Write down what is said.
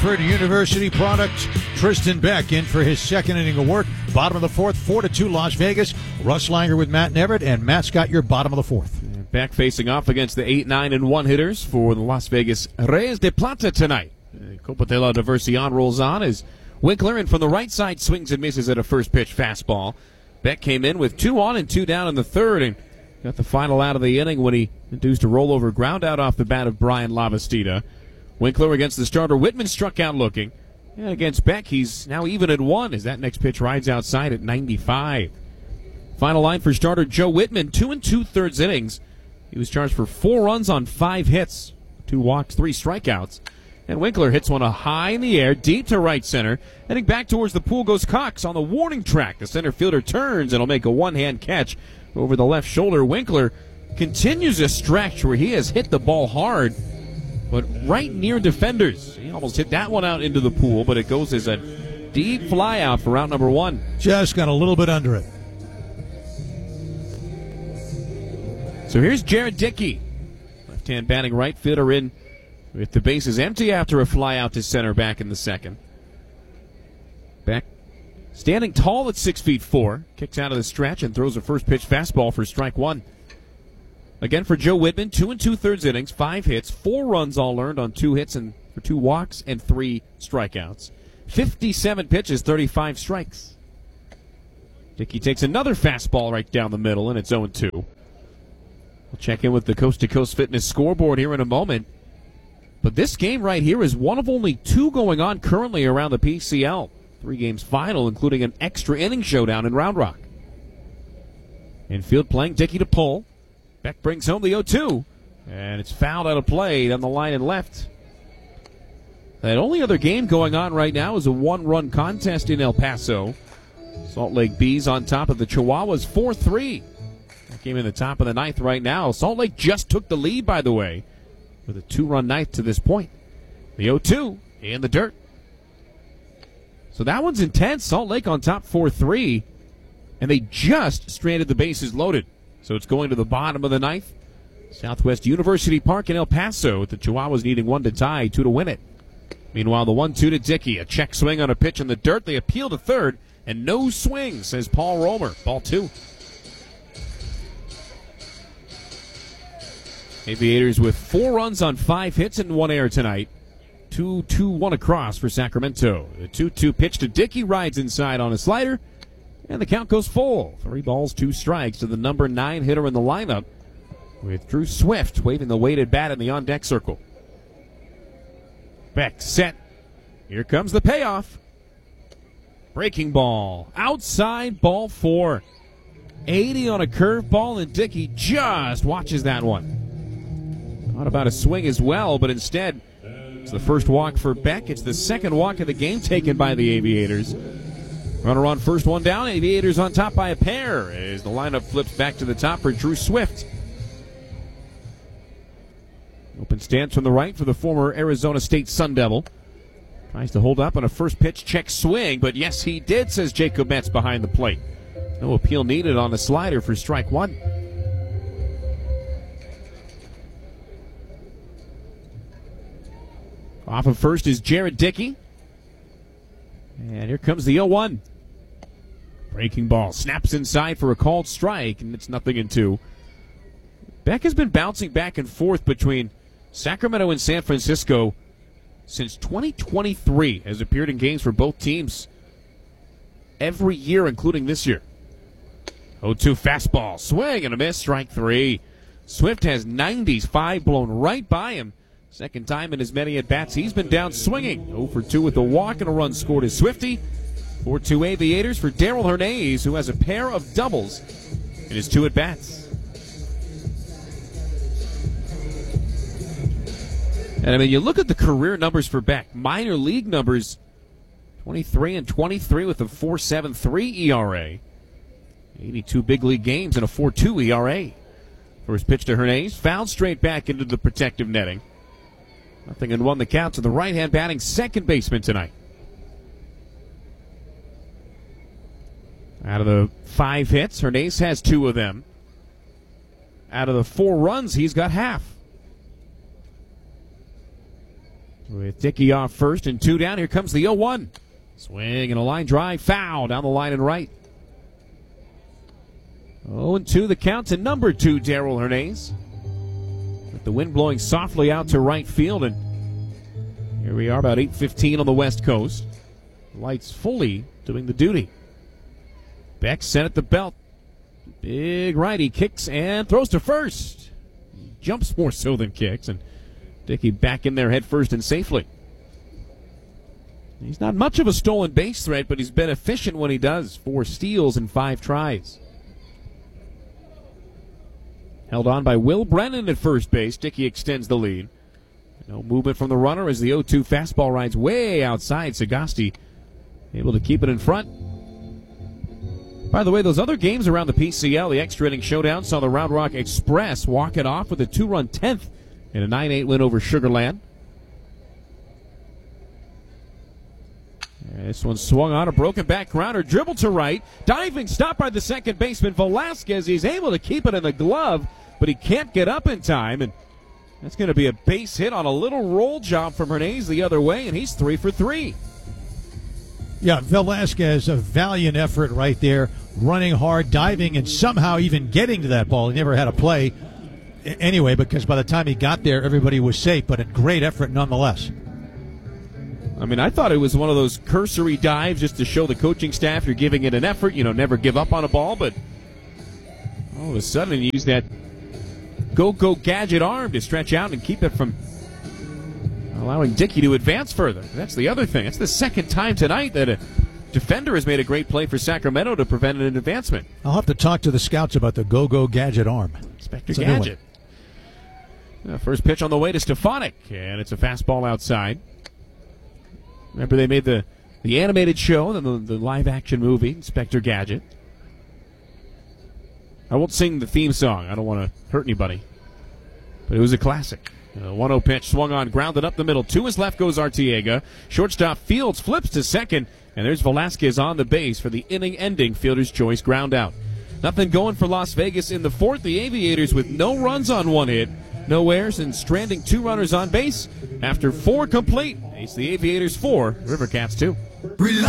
Hanford University product. Tristan Beck in for his second inning of work. Bottom of the fourth, 4-2 Las Vegas. Russ Langer with Matt Neverett, and Matt's got your bottom of the fourth. Beck facing off against the 8-9-1 hitters for the Las Vegas Reyes de Plata tonight. Copa de la Diversion rolls on as Winkler, and from the right side, swings and misses at a first pitch fastball. Beck came in with 2 on and 2 down in the third and got the final out of the inning when he induced a rollover ground out off the bat of Brian Lavastida. Winkler against the starter. Whitman struck out looking. And against Beck, he's now even at 1 as that next pitch rides outside at 95. Final line for starter Joe Whitman, 2 2/3 innings. He was charged for 4 runs on 5 hits, 2 walks, 3 strikeouts. And Winkler hits one high in the air, deep to right center. Heading back towards the pool goes Cox on the warning track. The center fielder turns and will make a one-hand catch over the left shoulder. Winkler continues a stretch where he has hit the ball hard, but right near defenders. He almost hit that one out into the pool, but it goes as a deep fly out for route number 1. Just got a little bit under it. So here's Jared Dickey. Left-hand batting right fielder in with the bases empty after a fly out to center back in the second. Beck standing tall at 6'4", kicks out of the stretch and throws a first pitch fastball for strike 1. Again for Joe Whitman, 2 2/3 innings, 5 hits, 4 runs all earned on 2 hits and for 2 walks and 3 strikeouts. 57 pitches, 35 strikes. Dickey takes another fastball right down the middle, and it's 0-2. We'll check in with the Coast to Coast Fitness scoreboard here in a moment. But this game right here is one of only 2 going on currently around the PCL. 3 games final, including an extra inning showdown in Round Rock. Infield playing, Dickey to pull. Beck brings home the 0-2. And it's fouled out of play down the line and left. That only other game going on right now is a 1-run contest in El Paso. Salt Lake Bees on top of the Chihuahuas 4-3. That game in the top of the 9th right now. Salt Lake just took the lead, by the way, with a 2-run 9th to this point. The 0-2 in the dirt. So that one's intense. Salt Lake on top 4-3. And they just stranded the bases loaded. So it's going to the bottom of the 9th. Southwest University Park in El Paso, with the Chihuahuas needing 1 to tie, 2 to win it. Meanwhile, the 1-2 to Dickey. A check swing on a pitch in the dirt. They appeal to third. And no swing, says Paul Romer. Ball 2. Aviators with 4 runs on 5 hits and 1 error tonight. 2-2-1 across for Sacramento. The 2-2 pitch to Dickey rides inside on a slider, and the count goes full. 3 balls, 2 strikes to the number 9 hitter in the lineup, with Drew Swift waving the weighted bat in the on-deck circle. Beck set. Here comes the payoff. Breaking ball. Outside, ball 4. 80 on a curveball, and Dickey just watches that one. Thought about a swing as well, but instead, it's the first walk for Beck. It's the second walk of the game taken by the Aviators. Runner on first, 1 down. Aviators on top by a pair as the lineup flips back to the top for Drew Swift. Open stance from the right for the former Arizona State Sun Devil. Tries to hold up on a first pitch check swing, but yes, he did, says Jacob Metz behind the plate. No appeal needed on the slider for strike 1. Off of first is Jared Dickey. And here comes the 0-1. Breaking ball. Snaps inside for a called strike, and it's 0-2. Beck has been bouncing back and forth between Sacramento and San Francisco since 2023. Has appeared in games for both teams every year, including this year. 0-2 fastball. Swing and a miss. Strike 3. Swift has 90s, 5 blown right by him. Second time in as many at-bats he's been down swinging. 0 for 2 with a walk and a run scored as Swifty. 4-2 Aviators for Darrell Hernandez, who has a pair of doubles in his 2 at-bats. And I mean, you look at the career numbers for Beck. Minor league numbers, 23 and 23 with a 4.73 ERA. 82 big league games and a 4.2 ERA. First pitch to Hernandez, fouled straight back into the protective netting. 0-1 the count to the right-hand batting second baseman tonight. Out of the 5 hits, Hernandez has 2 of them. Out of the 4 runs, he's got half. With Dickey off first and 2 down, here comes the 0-1. Swing and a line drive, foul down the line and right. 0-2 the count to number 2, Darell Hernaiz. With the wind blowing softly out to right field, and here we are about 8:15 on the West Coast. Lights fully doing the duty. Beck set at the belt. Big righty kicks and throws to first. He jumps more so than kicks, and Dickey back in there head first and safely. He's not much of a stolen base threat, but he's been efficient when he does. 4 steals and 5 tries. Held on by Will Brennan at first base. Dickey extends the lead. No movement from the runner as the 0-2 fastball rides way outside. Sagasti able to keep it in front. By the way, those other games around the PCL, the extra inning showdown, saw the Round Rock Express walk it off with a 2-run 10th in a 9-8 win over Sugar Land. This one swung on a broken back grounder, dribble to right, diving stop by the second baseman Velasquez. He's able to keep it in the glove, but he can't get up in time, and that's going to be a base hit on a little roll job from Hernaiz the other way, and he's 3 for 3. Yeah, Velasquez, a valiant effort right there, running hard, diving, and somehow even getting to that ball. He never had a play anyway, because by the time he got there, everybody was safe, but a great effort nonetheless. I mean, I thought it was one of those cursory dives just to show the coaching staff you're giving it an effort, never give up on a ball, but all of a sudden he used that go-go gadget arm to stretch out and keep it from allowing Dickey to advance further. That's the other thing. It's the second time tonight that a defender has made a great play for Sacramento to prevent an advancement. I'll have to talk to the scouts about the go-go gadget arm. Inspector Gadget. First pitch on the way to Stefanik, and it's a fastball outside. Remember they made the animated show, then the live-action movie, Inspector Gadget. I won't sing the theme song. I don't want to hurt anybody. But it was a classic. 1-0 pitch swung on, grounded up the middle. To his left goes Arteaga. Shortstop Fields flips to second, and there's Velasquez on the base for the inning-ending fielder's choice ground out. Nothing going for Las Vegas in the fourth. The Aviators with no runs on 1 hit, no errors, and stranding 2 runners on base after 4 complete. It's the Aviators 4, River Cats 2.